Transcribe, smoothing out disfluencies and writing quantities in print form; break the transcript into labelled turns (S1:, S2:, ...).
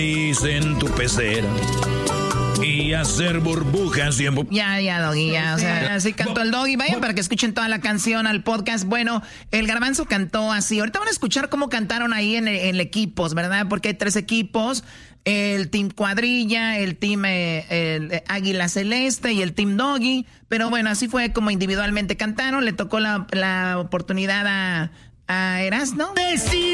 S1: en tu pecera y hacer burbujas y
S2: Ya, Doggy, ya, o sea, así cantó el Doggy. Vayan para que escuchen toda la canción al podcast. Bueno, el Garbanzo cantó así. Ahorita van a escuchar cómo cantaron ahí en equipos, ¿verdad? Porque hay 3 equipos. El Team Cuadrilla, el Team el Águila Celeste y el Team Doggy. Pero bueno, así fue como individualmente cantaron. Le tocó la oportunidad a Erasmo.